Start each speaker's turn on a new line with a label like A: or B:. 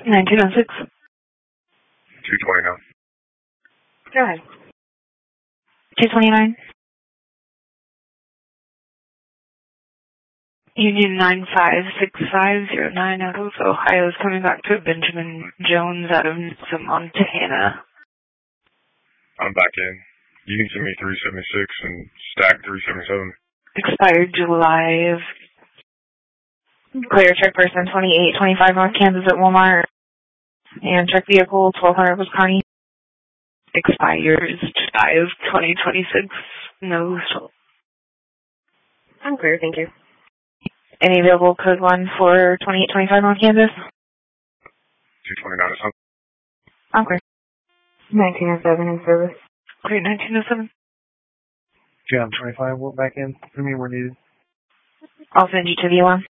A: 1906.
B: 220 now.
A: Go ahead. 229. Union 956509 out of Ohio is coming back to Benjamin Jones out of Montana.
B: I'm back in. You can send me 376 and stack 377.
A: Expired July of... Clear check person 2825 North Kansas at Walmart. And check vehicle 1200 West County. Expires July of 2026. No. I'm clear, thank you. Any available code 1 for 2825 North Kansas?
B: 229 or something.
A: I'm clear.
C: 1907 in service.
A: Clear 1907.
D: Jam 25, we're back in. For me, we're needed.
A: I'll send you to the one.